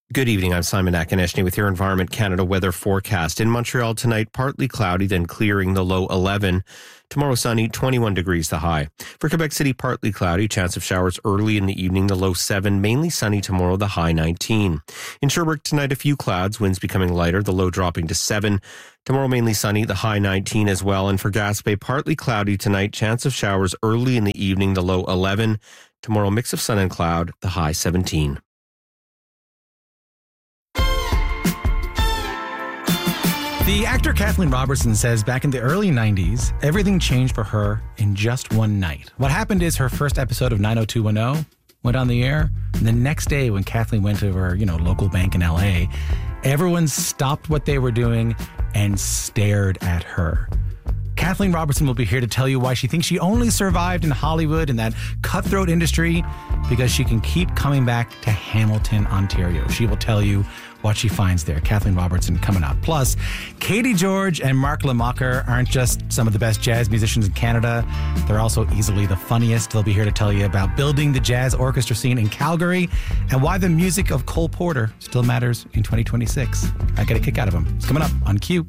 Good evening. I'm Simon Akineshny with your Environment Canada weather forecast. In Montreal tonight, partly cloudy, then clearing, the low 11. Tomorrow sunny, 21 degrees the high. For Quebec City, partly cloudy, chance of showers early in the evening, the low 7. Mainly sunny tomorrow, the high 19. In Sherbrooke tonight, a few clouds, winds becoming lighter, the low dropping to 7. Tomorrow mainly sunny, the high 19 as well. And for Gaspé, partly cloudy tonight, chance of showers early in the evening, the low 11. Tomorrow mix of sun and cloud, the high 17. The actor Kathleen Robertson says back in the early 90s, everything changed for her in just one night. What happened is her first episode of 90210 went on the air. And the next day when Kathleen went to her, local bank in LA, everyone stopped what they were doing and stared at her. Kathleen Robertson will be here to tell you why she thinks she only survived in Hollywood, in that cutthroat industry, because she can keep coming back to Hamilton, Ontario. She will tell you what she finds there. Kathleen Robertson coming up. Plus, Katie George and Mark Lemacher aren't just some of the best jazz musicians in Canada. They're also easily the funniest. They'll be here to tell you about building the jazz orchestra scene in Calgary and why the music of Cole Porter still matters in 2026. I get a kick out of them. It's coming up on Q.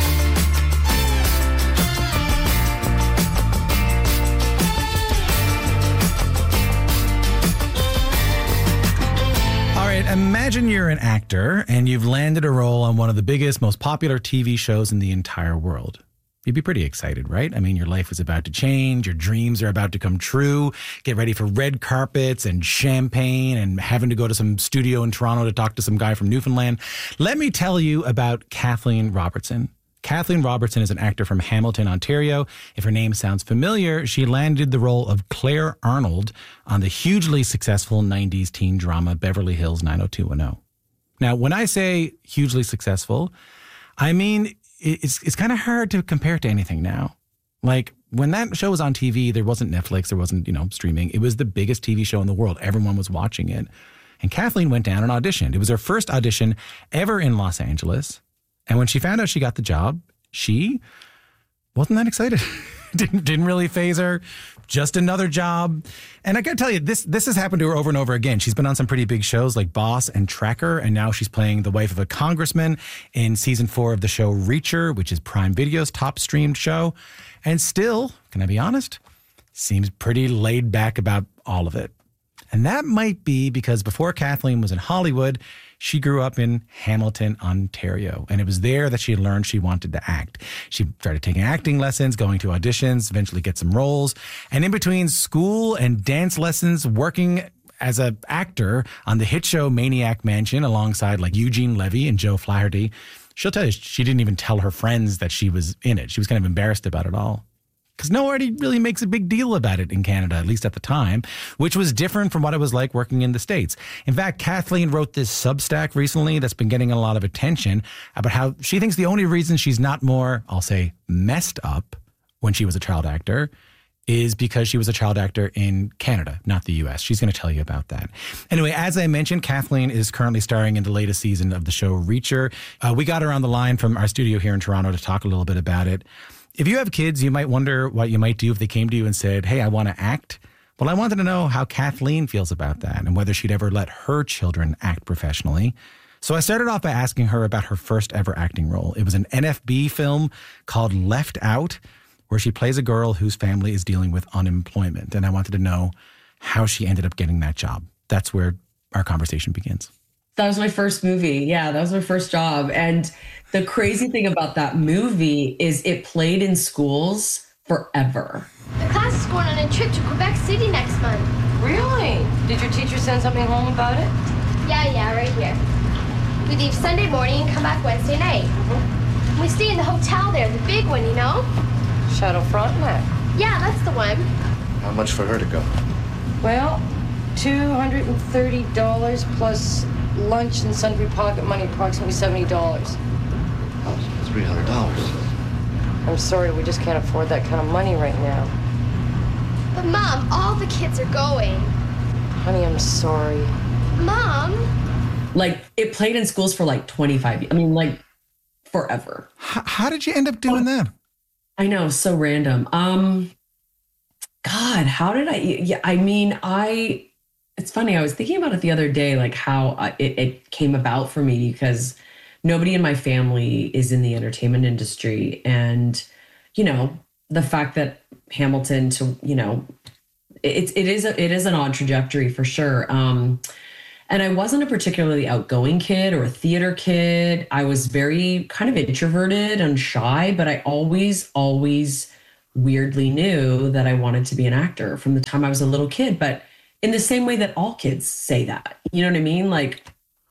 Imagine you're an actor and you've landed a role on one of the biggest, most popular TV shows in the entire world. You'd be pretty excited, right? I mean, your life is about to change. Your dreams are about to come true. Get ready for red carpets and champagne and having to go to some studio in Toronto to talk to some guy from Newfoundland. Let me tell you about Kathleen Robertson. Kathleen Robertson is an actor from Hamilton, Ontario. If her name sounds familiar, she landed the role of Claire Arnold on the hugely successful 90s teen drama Beverly Hills 90210. Now, when I say hugely successful, I mean it's kind of hard to compare to anything now. Like, when that show was on TV, there wasn't Netflix, there wasn't, streaming. It was the biggest TV show in the world. Everyone was watching it. And Kathleen went down and auditioned. It was her first audition ever in Los Angeles. And when she found out she got the job, she wasn't that excited. didn't really faze her. Just another job. And I got to tell you, this has happened to her over and over again. She's been on some pretty big shows like Boss and Tracker, and now she's playing the wife of a congressman in season 4 of the show Reacher, which is Prime Video's top streamed show. And still, can I be honest, seems pretty laid back about all of it. And that might be because before Kathleen was in Hollywood, she grew up in Hamilton, Ontario, and it was there that she learned she wanted to act. She started taking acting lessons, going to auditions, eventually get some roles. And in between school and dance lessons, working as an actor on the hit show Maniac Mansion alongside like Eugene Levy and Joe Flaherty, she'll tell you she didn't even tell her friends that she was in it. She was kind of embarrassed about it all. Because nobody really makes a big deal about it in Canada, at least at the time, which was different from what it was like working in the States. In fact, Kathleen wrote this Substack recently that's been getting a lot of attention about how she thinks the only reason she's not more, I'll say, messed up when she was a child actor is because she was a child actor in Canada, not the U.S. She's going to tell you about that. Anyway, as I mentioned, Kathleen is currently starring in the latest season of the show Reacher. We got her on the line from our studio here in Toronto to talk a little bit about it. If you have kids, you might wonder what you might do if they came to you and said, hey, I want to act. Well, I wanted to know how Kathleen feels about that and whether she'd ever let her children act professionally. So I started off by asking her about her first ever acting role. It was an NFB film called Left Out, where she plays a girl whose family is dealing with unemployment. And I wanted to know how she ended up getting that job. That's where our conversation begins. That was my first movie. Yeah, that was my first job. And the crazy thing about that movie is it played in schools forever. The class is going on a trip to Quebec City next month. Really? Did your teacher send something home about it? Yeah, right here. We leave Sunday morning and come back Wednesday night. We stay in the hotel there, the big one, Shadow Frontenac. Yeah, that's the one. How much for her to go? Well, $230 plus lunch and sundry pocket money, approximately $70. $300. I'm sorry, we just can't afford that kind of money right now. But Mom, all the kids are going. Honey, I'm sorry. Mom? Like, it played in schools for like 25 years. I mean, like, forever. How did you end up doing that? I know, so random. God, how did I? Yeah, I mean, It's funny. I was thinking about it the other day, like how it came about for me, because nobody in my family is in the entertainment industry. And, the fact that Hamilton it is an odd trajectory for sure. And I wasn't a particularly outgoing kid or a theater kid. I was very kind of introverted and shy, but I always weirdly knew that I wanted to be an actor from the time I was a little kid. But in the same way that all kids say that, you know what I mean? Like,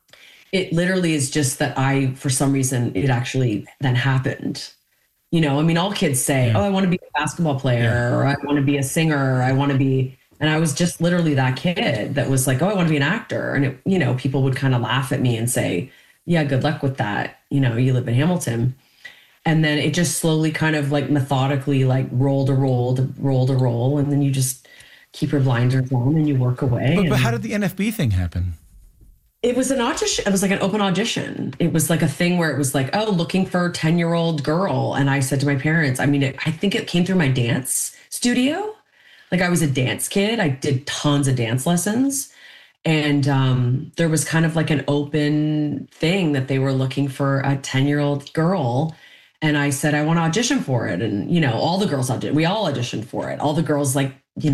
it literally is just that for some reason, it actually then happened. All kids say, oh, I want to be a basketball player, or I want to be a singer, or I want to be, and I was just literally that kid that was like, oh, I want to be an actor. And people would kind of laugh at me and say, yeah, good luck with that. You live in Hamilton. And then it just slowly kind of like methodically like roll to roll. And then you just keep your blinders on and you work away. But how did the NFB thing happen? It was an audition. It was like an open audition. It was like a thing where it was like, oh, looking for a 10-year-old girl. And I said to my parents, I think it came through my dance studio. Like, I was a dance kid. I did tons of dance lessons. And there was kind of like an open thing that they were looking for a 10-year-old girl. And I said, I want to audition for it. And, all the girls auditioned. We all auditioned for it. All the girls and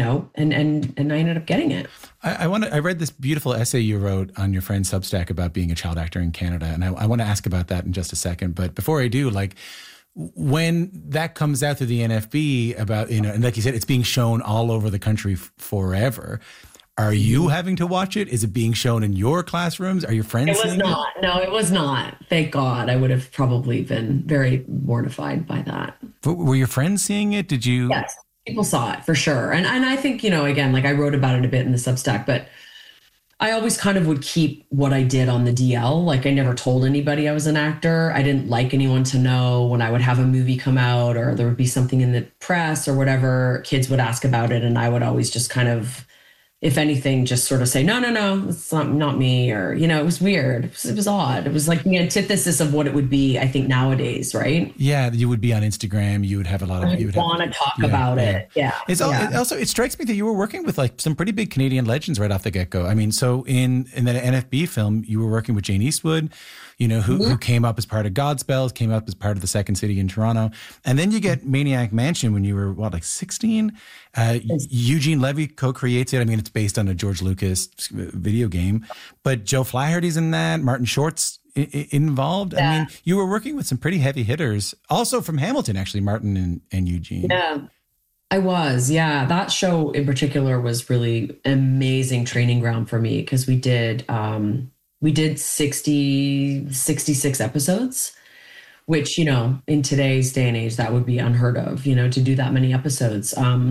I ended up getting it. I read this beautiful essay you wrote on your friend's Substack about being a child actor in Canada. And I want to ask about that in just a second. But before I do, like, when that comes out through the NFB about, and like you said, it's being shown all over the country forever. Are you having to watch it? Is it being shown in your classrooms? Are your friends seeing it? It was not. No, it was not. Thank God. I would have probably been very mortified by that. But were your friends seeing it? Did you? Yes, people saw it for sure. And I think, again, like I wrote about it a bit in the Substack, but I always kind of would keep what I did on the DL. Like, I never told anybody I was an actor. I didn't like anyone to know when I would have a movie come out or there would be something in the press or whatever. Kids would ask about it. And I would always just kind of, if anything, just sort of say, no, it's not me. Or, it was weird. It was odd. It was like the antithesis of what it would be, I think, nowadays, right? Yeah, you would be on Instagram. You would have a lot of... You would want to talk about it. Yeah. Also, it strikes me that you were working with like some pretty big Canadian legends right off the get-go. I mean, so in that NFB film, you were working with Jane Eastwood, who came up as part of Godspell, came up as part of the Second City in Toronto. And then you get Maniac Mansion when you were, 16? Eugene Levy co-creates it. I mean, it's based on a George Lucas video game. But Joe Flaherty's in that. Martin Short's involved. Yeah. I mean, you were working with some pretty heavy hitters. Also from Hamilton, actually, Martin and Eugene. Yeah, I was. Yeah, that show in particular was really amazing training ground for me because we did 66 episodes, which, in today's day and age, that would be unheard of, to do that many episodes.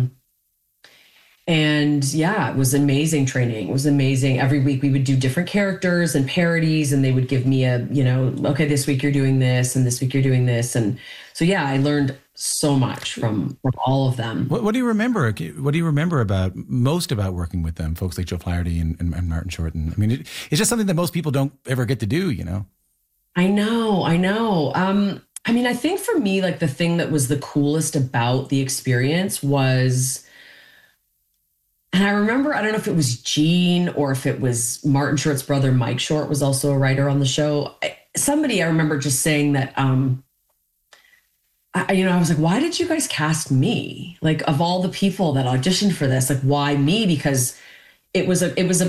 And yeah, it was amazing training. It was amazing. Every week we would do different characters and parodies, and they would give me okay, this week you're doing this and this week you're doing this. And so, yeah, I learned so much from all of them. What do you remember? What do you remember most about working with them, folks like Joe Flaherty and Martin Short? And I mean, it's just something that most people don't ever get to do, I know. I mean, I think for me, like the thing that was the coolest about the experience was, and I remember, I don't know if it was Gene or if it was Martin Short's brother, Mike Short, was also a writer on the show. Somebody, I remember just saying that, I was like, why did you guys cast me? Like, of all the people that auditioned for this, like, why me? Because it was a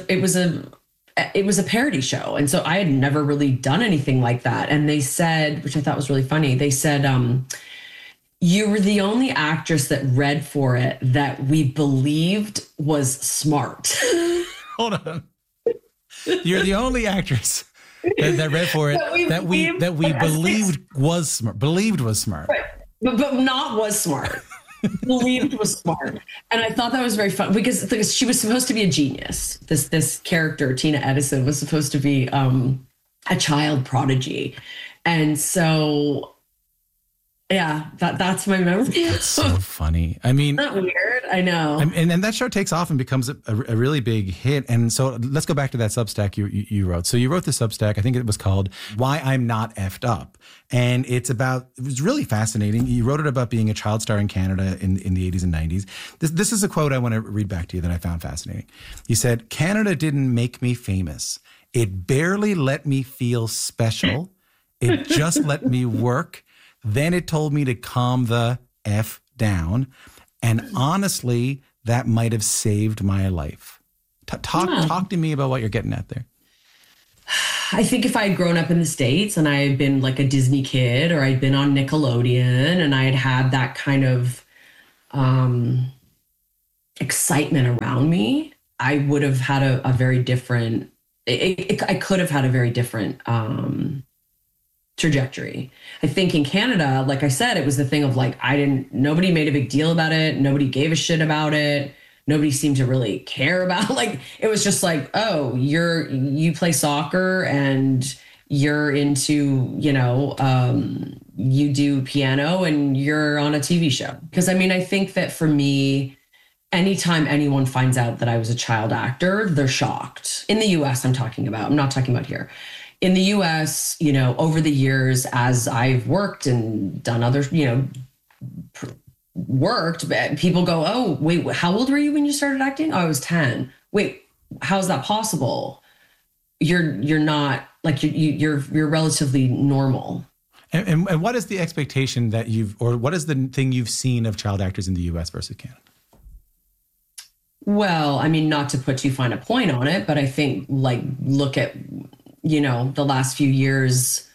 parody show. And so I had never really done anything like that. And they said, which I thought was really funny, they said, you were the only actress that read for it that we believed was smart. Hold on. You're the only actress that read for it that we believed was smart. Believed was smart. Right. But not was smart. Believed was smart. And I thought that was very fun because she was supposed to be a genius. This character, Tina Edison, was supposed to be a child prodigy. And so Yeah, that's my memory. It's so funny. I mean, not weird. I know. And that show takes off and becomes a really big hit. And so let's go back to that Substack you wrote. So you wrote the Substack, I think it was called Why I'm Not Effed Up. And it was really fascinating. You wrote it about being a child star in Canada in the 80s and 90s. This is a quote I want to read back to you that I found fascinating. You said, "Canada didn't make me famous. It barely let me feel special. It just let me work. Then it told me to calm the F down. And honestly, that might have saved my life." Talk to me about what you're getting at there. I think if I had grown up in the States and I had been like a Disney kid, or I'd been on Nickelodeon and I had that kind of excitement around me, I would have had a very different, I could have had a very different trajectory. I think in Canada, like I said, it was the thing of like, nobody made a big deal about it. Nobody gave a shit about it. Nobody seemed to really care about, like, it was just like, oh, you play soccer and you're into, you do piano and you're on a TV show. Because I mean, I think that for me, anytime anyone finds out that I was a child actor, they're shocked. In the US, I'm talking about, I'm not talking about here. In the US, over the years, as I've worked and done other, worked, people go, "Oh, wait, how old were you when you started acting?" "Oh, I was 10. "Wait, how's that possible? You're not like you're relatively normal." And what is the expectation that what is the thing you've seen of child actors in the US versus Canada? Well, I mean, not to put too fine a point on it, but I think like look at the last few years,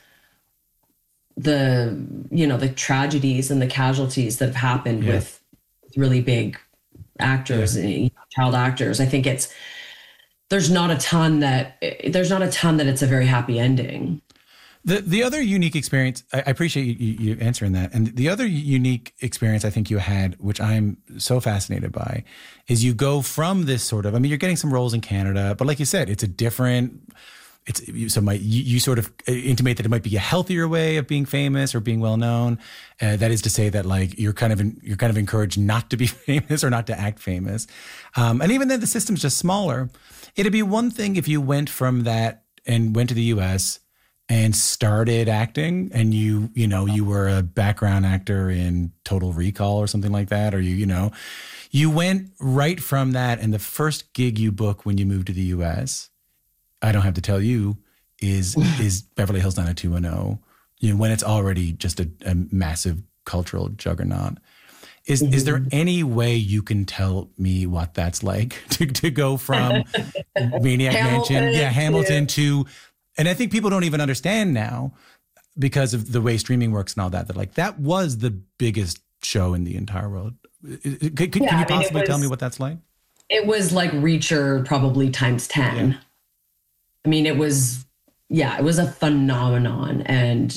the tragedies and the casualties that have happened with really big actors, child actors. I think there's not a ton that it's a very happy ending. The other unique experience, I appreciate you answering that. And the other unique experience I think you had, which I'm so fascinated by, is you go from this sort of, I mean, you're getting some roles in Canada, but like you said, it's a different, you sort of intimate that it might be a healthier way of being famous or being well known. That is to say that like you're kind of encouraged not to be famous or not to act famous. And even then the system's just smaller. It'd be one thing if you went from that and went to the US and started acting and you were a background actor in Total Recall or something like that, or you went right from that, and the first gig you book when you moved to the US, I don't have to tell you, is Beverly Hills 90210, when it's already just a massive cultural juggernaut. Is there any way you can tell me what that's like to go from Maniac Hamilton to, and I think people don't even understand now because of the way streaming works and all that like that was the biggest show in the entire world. Can you possibly tell me what that's like? It was like Reacher probably times 10. Yeah. I mean, it was a phenomenon. And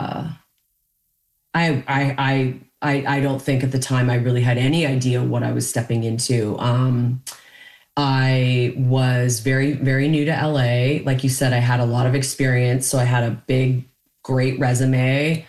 I don't think at the time I really had any idea what I was stepping into. I was very, very new to LA. Like you said, I had a lot of experience. So I had a big, great resume.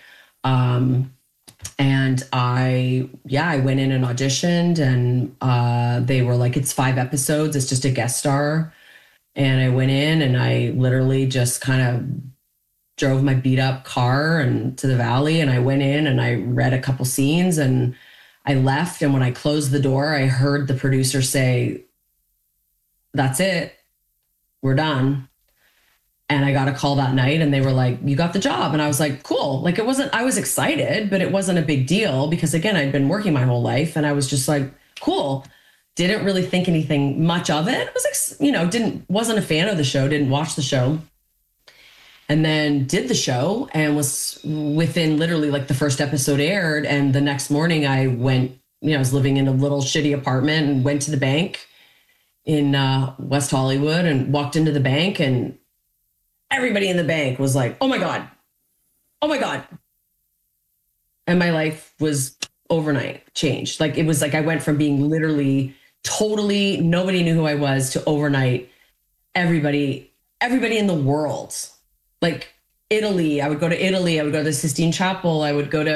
And I went in and auditioned, and they were like, "It's 5 episodes. It's just a guest star." And I went in and I literally just kind of drove my beat up car and to the Valley, and I went in and I read a couple scenes and I left. And when I closed the door, I heard the producer say, "That's it. We're done." And I got a call that night and they were like, "You got the job." And I was like, cool. Like I was excited, but it wasn't a big deal because again, I'd been working my whole life and I was just like, cool. Didn't really think anything much of it. It was, wasn't a fan of the show, didn't watch the show. And then did the show and was within literally like the first episode aired. And the next morning I went, I was living in a little shitty apartment and went to the bank in West Hollywood and walked into the bank, and everybody in the bank was like, "Oh my God. Oh my God." And my life was overnight changed. Like it was like I went from being literally totally nobody knew who I was to overnight everybody in the world. Like Italy, I would go to Italy, I would go to the Sistine Chapel, I would go to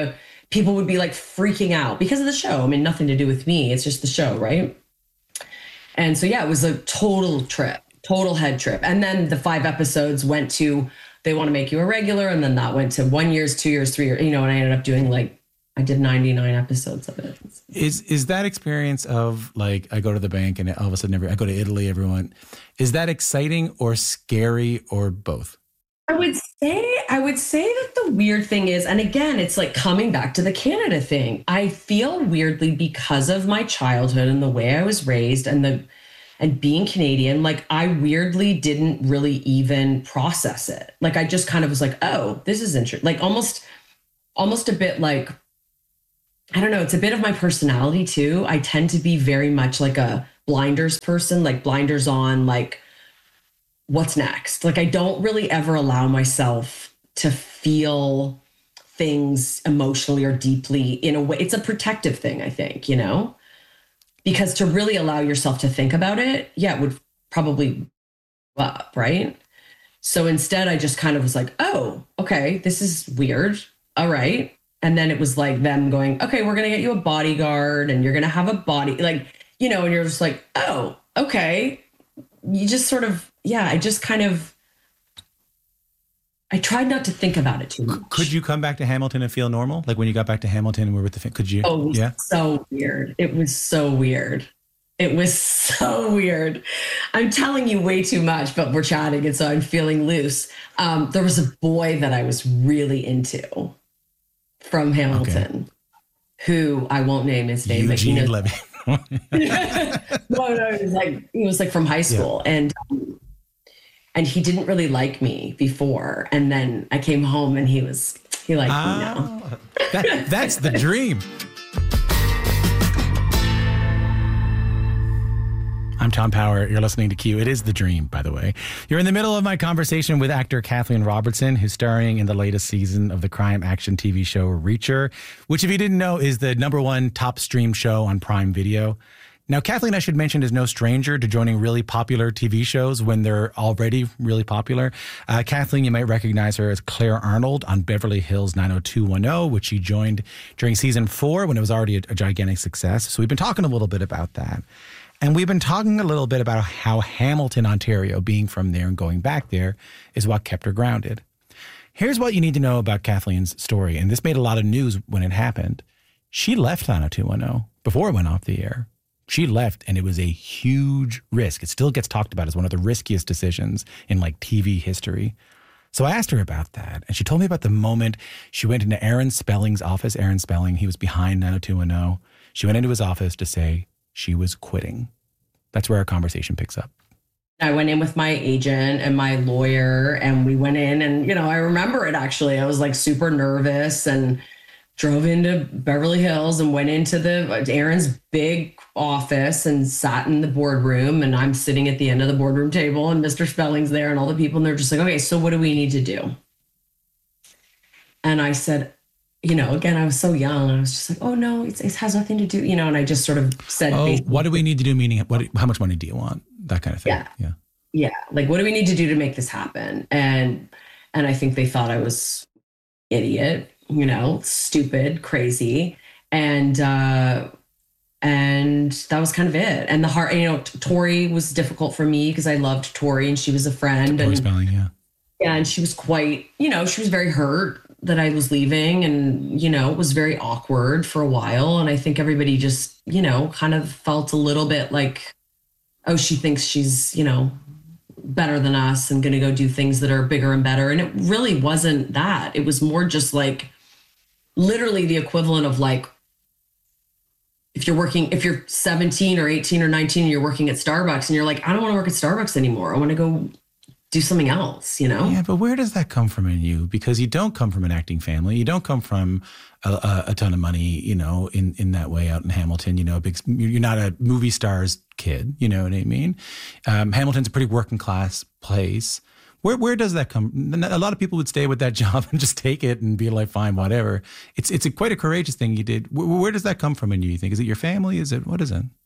people would be like freaking out because of the show. I mean, nothing to do with me. It's just the show, right? And so, yeah, it was a total head trip. And then the 5 episodes went to, they want to make you a regular. And then that went to 1 year, 2 years, 3 years, and I ended up doing I did 99 episodes of it. Is that experience of like, I go to the bank and all of a sudden I go to Italy, everyone, is that exciting or scary or both? I would say that the weird thing is, and again, it's like coming back to the Canada thing. I feel weirdly because of my childhood and the way I was raised and being Canadian, like I weirdly didn't really even process it. Like I just kind of was like, oh, this is interesting. Like almost a bit like, I don't know, it's a bit of my personality too. I tend to be very much like a blinders person, like blinders on, like what's next? Like I don't really ever allow myself to feel things emotionally or deeply in a way. It's a protective thing, I think, because to really allow yourself to think about it, it would probably up, right? So instead I just kind of was like, oh, okay, this is weird. All right. And then it was like them going, okay, we're going to get you a bodyguard and you're going to have a body, like, and you're just like, oh, okay. You just sort of, I just kind of, I tried not to think about it too much. Could you come back to Hamilton and feel normal? Like when you got back to Hamilton and we were with the, could you? Oh, it was so weird. It was so weird. It was so weird. I'm telling you way too much, but we're chatting and so I'm feeling loose. There was a boy that I was really into from Hamilton, who I won't name his name. Eugene Levy. No, he was like from high school, and he didn't really like me before, and then I came home and he liked me now. That's the dream. I'm Tom Power. You're listening to Q. It is the dream, by the way. You're in the middle of my conversation with actor Kathleen Robertson, who's starring in the latest season of the crime action TV show Reacher, which, if you didn't know, is the #1 top streamed show on Prime Video. Now, Kathleen, I should mention, is no stranger to joining really popular TV shows when they're already really popular. Kathleen, you might recognize her as Claire Arnold on Beverly Hills 90210, which she joined during season 4 when it was already a gigantic success. So we've been talking a little bit about that. And we've been talking a little bit about how Hamilton, Ontario, being from there and going back there, is what kept her grounded. Here's what you need to know about Kathleen's story, and this made a lot of news when it happened. She left 90210 before it went off the air. She left, and it was a huge risk. It still gets talked about as one of the riskiest decisions in like TV history. So I asked her about that, and she told me about the moment she went into Aaron Spelling's office. Aaron Spelling, he was behind 90210. She went into his office to say she was quitting. That's where our conversation picks up. I went in with my agent and my lawyer, and we went in and, I remember it actually. I was like super nervous and drove into Beverly Hills and went into Aaron's big office and sat in the boardroom, and I'm sitting at the end of the boardroom table and Mr. Spelling's there and all the people, and they're just like, okay, so what do we need to do? And I said, again, I was so young. I was just like, oh no, it has nothing to do, and I just sort of said, what do we need to do? Meaning, how much money do you want? That kind of thing. Yeah. Like, what do we need to do to make this happen? And I think they thought I was idiot, stupid, crazy. And that was kind of it. And Tori was difficult for me because I loved Tori and she was a friend. Tori Spelling, yeah. Yeah. And she was quite, she was very hurt that I was leaving, and, it was very awkward for a while. And I think everybody just, kind of felt a little bit like, oh, she thinks she's, better than us and going to go do things that are bigger and better. And it really wasn't that. It was more just like literally the equivalent of like, if you're 17 or 18 or 19 and you're working at Starbucks and you're like, I don't want to work at Starbucks anymore. I want to go do something else, Yeah, but where does that come from in you? Because you don't come from an acting family. You don't come from a ton of money, in that way out in Hamilton. You're not a movie star's kid. You know what I mean? Hamilton's a pretty working class place. Where does that come? A lot of people would stay with that job and just take it and be like, fine, whatever. It's quite a courageous thing you did. Where does that come from in you think? Is it your family? What is it?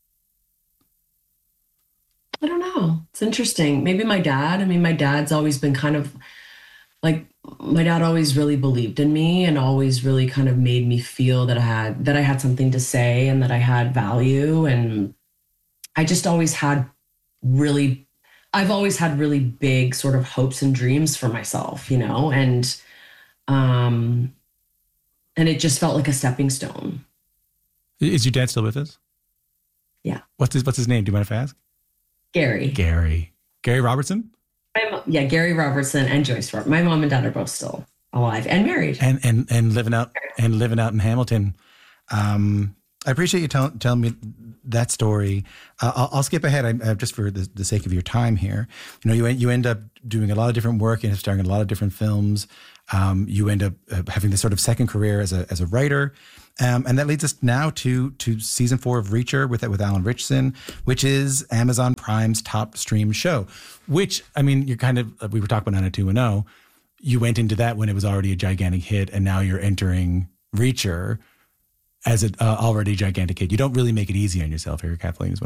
I don't know. It's interesting. Maybe my dad. I mean, my dad's always been kind of like my dad always really believed in me and always really kind of made me feel that I had something to say and that I had value. And I just always had I've always had really big sort of hopes and dreams for myself, and it just felt like a stepping stone. Is your dad still with us? Yeah. What's his name? Do you mind if I ask? Gary Robertson? Gary Robertson and Joyce Robertson. My mom and dad are both still alive and married. And living out in Hamilton. I appreciate you telling me that story. I'll skip ahead just for the sake of your time here. You end up doing a lot of different work and starring in a lot of different films. You end up having this sort of second career as a writer. And that leads us now to season 4 of Reacher with Alan Ritchson, which is Amazon Prime's top stream show, which, I mean, you're kind of, we were talking about 90210. You went into that when it was already a gigantic hit, and now you're entering Reacher as an already gigantic hit. You don't really make it easy on yourself here, Kathleen.